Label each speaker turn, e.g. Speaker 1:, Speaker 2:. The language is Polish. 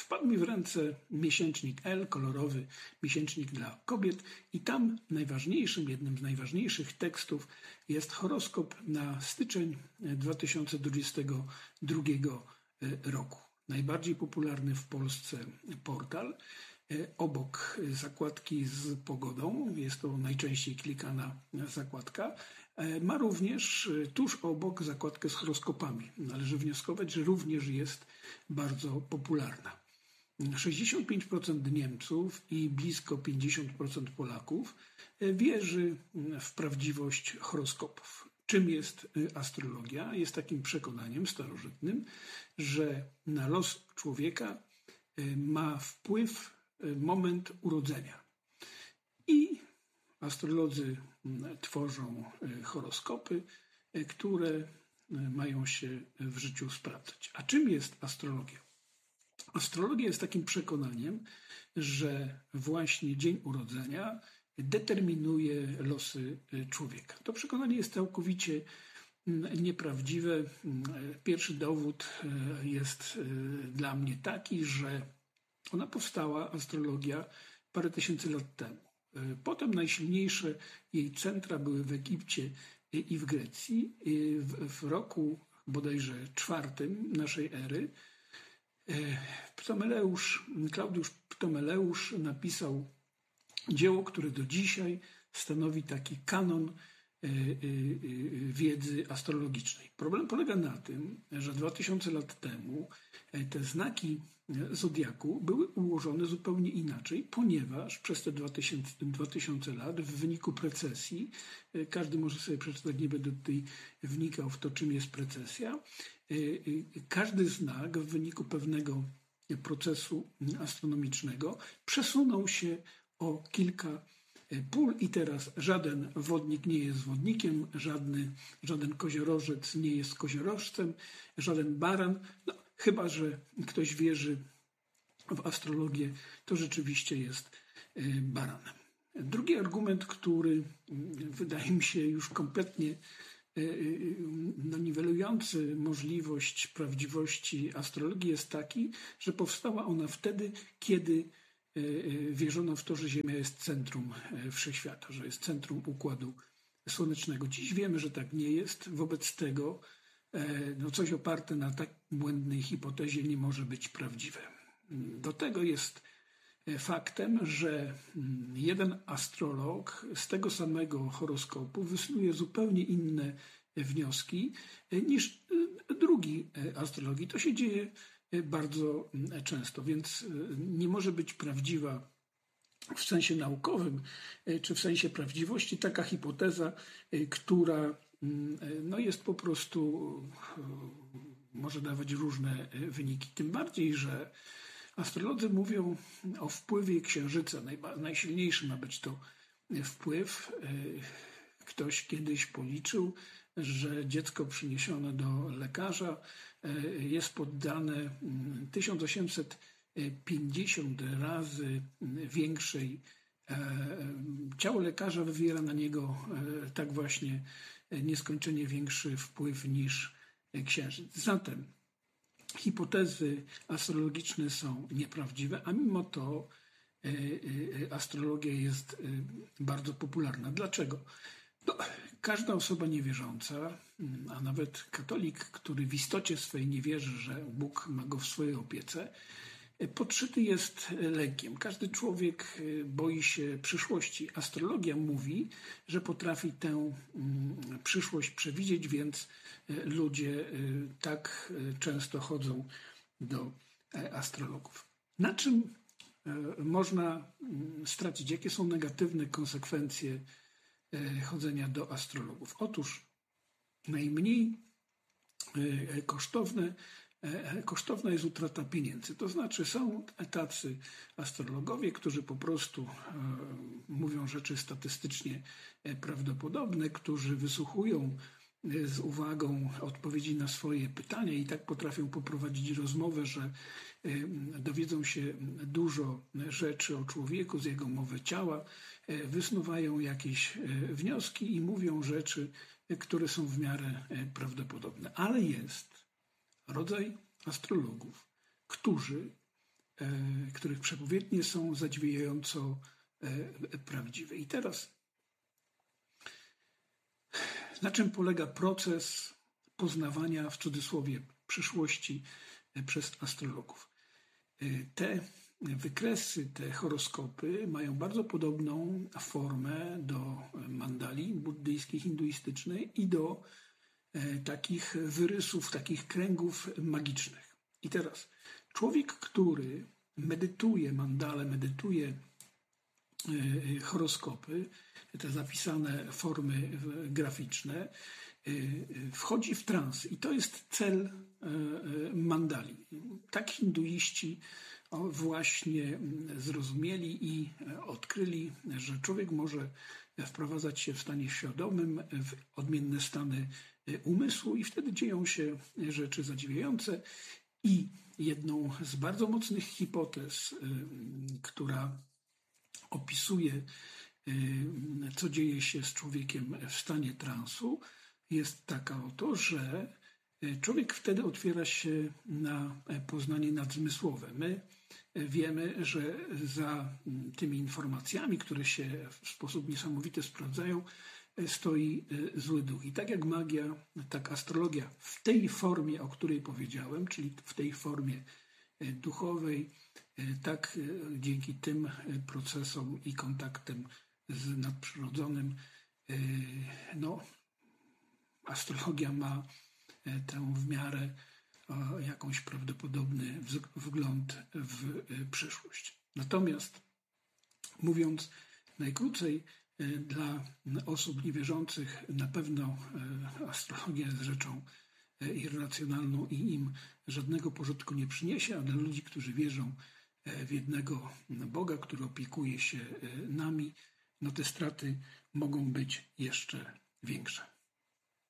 Speaker 1: wpadł mi w ręce miesięcznik L, kolorowy miesięcznik dla kobiet i tam jednym z najważniejszych tekstów jest horoskop na styczeń 2022 roku. Najbardziej popularny w Polsce portal. Obok zakładki z pogodą, jest to najczęściej klikana zakładka, ma również tuż obok zakładkę z horoskopami. Należy wnioskować, że również jest bardzo popularna. 65% Niemców i blisko 50% Polaków wierzy w prawdziwość horoskopów. Czym jest astrologia? Jest takim przekonaniem starożytnym, że na los człowieka ma wpływ moment urodzenia. I astrolodzy tworzą horoskopy, które mają się w życiu sprawdzać. A czym jest astrologia? Astrologia jest takim przekonaniem, że właśnie dzień urodzenia determinuje losy człowieka. To przekonanie jest całkowicie nieprawdziwe. Pierwszy dowód jest dla mnie taki, że ona powstała, astrologia, parę tysięcy lat temu. Potem najsilniejsze jej centra były w Egipcie i w Grecji. W roku bodajże IV naszej ery Klaudiusz Ptomeleusz napisał dzieło, które do dzisiaj stanowi taki kanon wiedzy astrologicznej. Problem polega na tym, że 2000 lat temu te znaki zodiaku były ułożone zupełnie inaczej, ponieważ przez te 2000 lat w wyniku precesji, każdy może sobie przeczytać, nie będę tutaj wnikał w to, czym jest precesja, każdy znak w wyniku pewnego procesu astronomicznego przesunął się o kilka pól i teraz żaden wodnik nie jest wodnikiem, żaden koziorożec nie jest koziorożcem, żaden baran, chyba że ktoś wierzy w astrologię, to rzeczywiście jest baranem. Drugi argument, który wydaje mi się już kompletnie niwelujący możliwość prawdziwości astrologii, jest taki, że powstała ona wtedy, kiedy wierzono w to, że Ziemia jest centrum wszechświata, że jest centrum Układu Słonecznego. Dziś wiemy, że tak nie jest. Wobec tego coś oparte na tak błędnej hipotezie nie może być prawdziwe. Do tego jest faktem, że jeden astrolog z tego samego horoskopu wysnuje zupełnie inne wnioski niż drugi astrolog. I to się dzieje bardzo często, więc nie może być prawdziwa w sensie naukowym czy w sensie prawdziwości taka hipoteza, która jest po prostu, może dawać różne wyniki. Tym bardziej, że astrolodzy mówią o wpływie Księżyca. Najsilniejszy ma być to wpływ. Ktoś kiedyś policzył, że dziecko przyniesione do lekarza jest poddane 1850 razy większej. Ciało lekarza wywiera na niego tak właśnie nieskończenie większy wpływ niż Księżyc. Zatem hipotezy astrologiczne są nieprawdziwe, a mimo to astrologia jest bardzo popularna. Dlaczego? Każda osoba niewierząca, a nawet katolik, który w istocie swej nie wierzy, że Bóg ma go w swojej opiece, podszyty jest lękiem. Każdy człowiek boi się przyszłości. Astrologia mówi, że potrafi tę przyszłość przewidzieć, więc ludzie tak często chodzą do astrologów. Na czym można stracić? Jakie są negatywne konsekwencje chodzenia do astrologów? Otóż najmniej kosztowna jest utrata pieniędzy. To znaczy są tacy astrologowie, którzy po prostu mówią rzeczy statystycznie prawdopodobne, którzy wysłuchują z uwagą odpowiedzi na swoje pytania i tak potrafią poprowadzić rozmowę, że dowiedzą się dużo rzeczy o człowieku z jego mowy ciała, wysnuwają jakieś wnioski i mówią rzeczy, które są w miarę prawdopodobne. Ale jest rodzaj astrologów, którzy których przepowiednie są zadziwiająco prawdziwe. I teraz, na czym polega proces poznawania, w cudzysłowie, przyszłości przez astrologów? Te wykresy, te horoskopy mają bardzo podobną formę do mandali buddyjskiej, hinduistycznej i do takich wyrysów, takich kręgów magicznych. I teraz człowiek, który medytuje mandale, medytuje horoskopy, te zapisane formy graficzne, wchodzi w trans i to jest cel mandali. Tak hinduiści właśnie zrozumieli i odkryli, że człowiek może wprowadzać się w stanie świadomym w odmienne stany umysłu i wtedy dzieją się rzeczy zadziwiające. I jedną z bardzo mocnych hipotez, która opisuje, co dzieje się z człowiekiem w stanie transu, jest taka oto, że człowiek wtedy otwiera się na poznanie nadzmysłowe. My wiemy, że za tymi informacjami, które się w sposób niesamowity sprawdzają, stoi zły duch. I tak jak magia, tak astrologia w tej formie, o której powiedziałem, czyli w tej formie duchowej, tak dzięki tym procesom i kontaktem z nadprzyrodzonym, astrologia ma tę w miarę jakąś prawdopodobny wgląd w przyszłość. Natomiast mówiąc najkrócej, dla osób niewierzących na pewno astrologia jest rzeczą irracjonalną i im żadnego pożytku nie przyniesie, a dla ludzi, którzy wierzą w jednego Boga, który opiekuje się nami, te straty mogą być jeszcze większe.